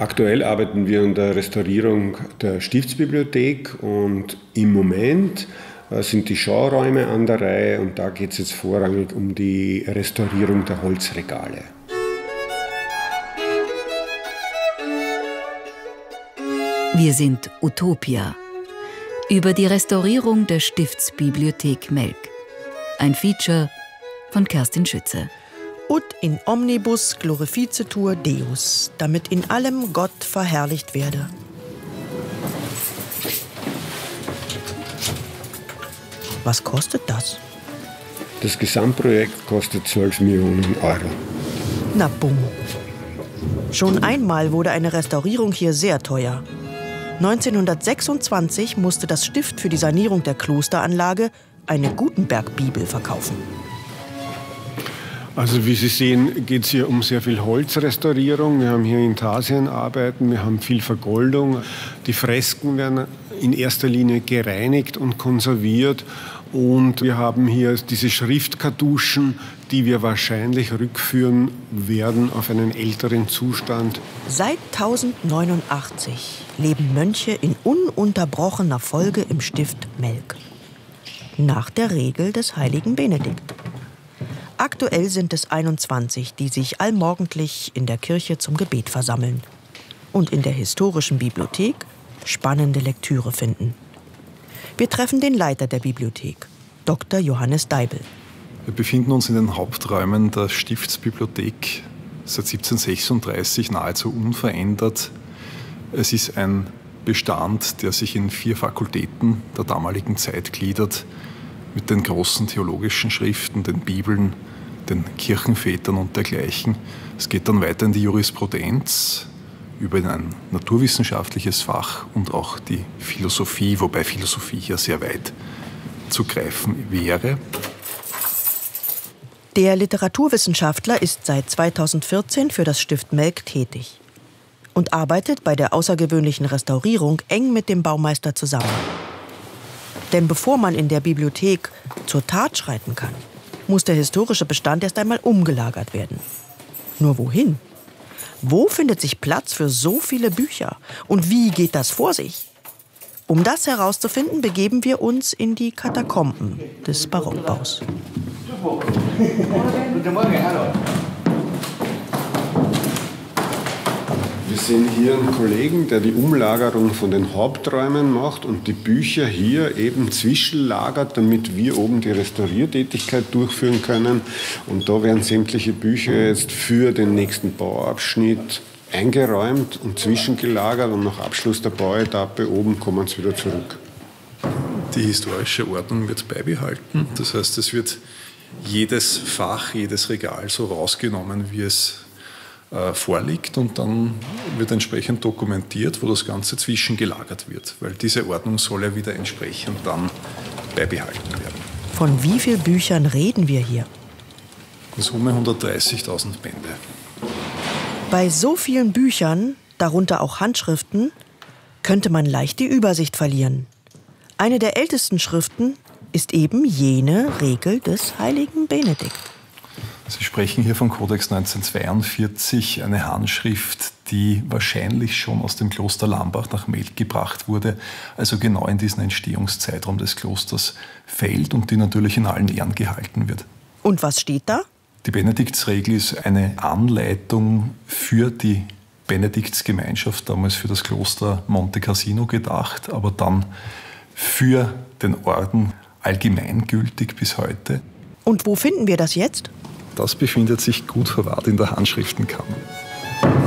Aktuell arbeiten wir an der Restaurierung der Stiftsbibliothek und im Moment sind die Schauräume an der Reihe und da geht es jetzt vorrangig um die Restaurierung der Holzregale. Wir sind Utopia. Über die Restaurierung der Stiftsbibliothek Melk. Ein Feature von Kerstin Schütze. Ut in omnibus glorificetur Deus, damit in allem Gott verherrlicht werde. Was kostet das? Das Gesamtprojekt kostet 12 Millionen Euro. Na bumm. Schon einmal wurde eine Restaurierung hier sehr teuer. 1926 musste das Stift für die Sanierung der Klosteranlage eine Gutenberg-Bibel verkaufen. Also wie Sie sehen, geht es hier um sehr viel Holzrestaurierung. Wir haben hier Intarsienarbeiten, wir haben viel Vergoldung. Die Fresken werden in erster Linie gereinigt und konserviert. Und wir haben hier diese Schriftkartuschen, die wir wahrscheinlich rückführen werden auf einen älteren Zustand. Seit 1089 leben Mönche in ununterbrochener Folge im Stift Melk. Nach der Regel des heiligen Benedikt. Aktuell sind es 21, die sich allmorgendlich in der Kirche zum Gebet versammeln und in der historischen Bibliothek spannende Lektüre finden. Wir treffen den Leiter der Bibliothek, Dr. Johannes Deibel. Wir befinden uns in den Haupträumen der Stiftsbibliothek seit 1736 nahezu unverändert. Es ist ein Bestand, der sich in 4 Fakultäten der damaligen Zeit gliedert, mit den großen theologischen Schriften, den Bibeln, den Kirchenvätern und dergleichen. Es geht dann weiter in die Jurisprudenz, über ein naturwissenschaftliches Fach und auch die Philosophie, wobei Philosophie hier sehr weit zu greifen wäre. Der Literaturwissenschaftler ist seit 2014 für das Stift Melk tätig und arbeitet bei der außergewöhnlichen Restaurierung eng mit dem Baumeister zusammen. Denn bevor man in der Bibliothek zur Tat schreiten kann, muss der historische Bestand erst einmal umgelagert werden. Nur wohin? Wo findet sich Platz für so viele Bücher? Und wie geht das vor sich? Um das herauszufinden, begeben wir uns in die Katakomben des Barockbaus. Wir sehen hier einen Kollegen, der die Umlagerung von den Haupträumen macht und die Bücher hier eben zwischenlagert, damit wir oben die Restauriertätigkeit durchführen können. Und da werden sämtliche Bücher jetzt für den nächsten Bauabschnitt eingeräumt und zwischengelagert und nach Abschluss der Bauetappe oben kommen sie wieder zurück. Die historische Ordnung wird beibehalten. Das heißt, es wird jedes Fach, jedes Regal so rausgenommen, wie es vorliegt und dann wird entsprechend dokumentiert, wo das Ganze zwischengelagert wird, weil diese Ordnung soll ja wieder entsprechend dann beibehalten werden. Von wie vielen Büchern reden wir hier? In Summe 130.000 Bände. Bei so vielen Büchern, darunter auch Handschriften, könnte man leicht die Übersicht verlieren. Eine der ältesten Schriften ist eben jene Regel des heiligen Benedikt. Sie sprechen hier vom Kodex 1942, eine Handschrift, die wahrscheinlich schon aus dem Kloster Lambach nach Melk gebracht wurde, also genau in diesen Entstehungszeitraum des Klosters fällt und die natürlich in allen Ehren gehalten wird. Und was steht da? Die Benediktsregel ist eine Anleitung für die Benediktsgemeinschaft, damals für das Kloster Monte Cassino gedacht, aber dann für den Orden allgemeingültig bis heute. Und wo finden wir das jetzt? Das befindet sich gut verwahrt in der Handschriftenkammer.